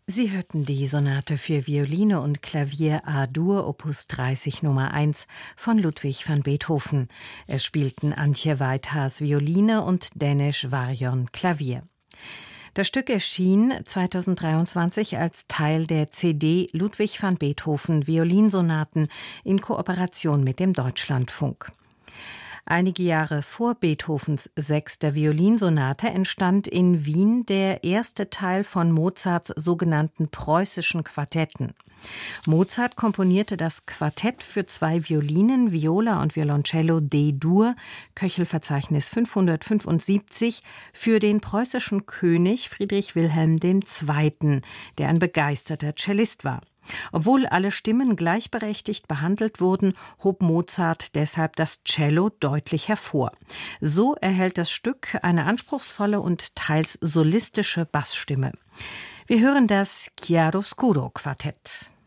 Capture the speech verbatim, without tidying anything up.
Sie hörten die Sonate für Violine und Klavier A-Dur Opus dreißig Nummer eins von Ludwig van Beethoven. Es spielten Antje Weithaas Violine und Denis Varjon Klavier. Das Stück erschien zweitausenddreiundzwanzig als Teil der C D Ludwig van Beethoven Violinsonaten in Kooperation mit dem Deutschlandfunk. Einige Jahre vor Beethovens sechster Violinsonate entstand in Wien der erste Teil von Mozarts sogenannten preußischen Quartetten. Mozart komponierte das Quartett für zwei Violinen, Viola und Violoncello D-Dur, Köchelverzeichnis fünfhundertfünfundsiebzig, für den preußischen König Friedrich Wilhelm der Zweite., der ein begeisterter Cellist war. Obwohl alle Stimmen gleichberechtigt behandelt wurden, hob Mozart deshalb das Cello deutlich hervor. So erhält das Stück eine anspruchsvolle und teils solistische Bassstimme. Wir hören das Chiaroscuro Quartett.